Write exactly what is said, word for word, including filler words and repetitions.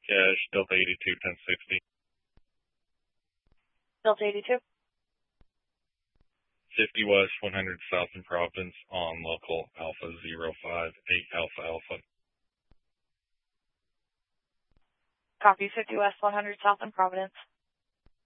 Cash, Delta eighty-two, ten sixty. Delta eighty-two. fifty West, one hundred South in Providence on local Alpha zero five eight Alpha Alpha. Copy, fifty West, one hundred South in Providence.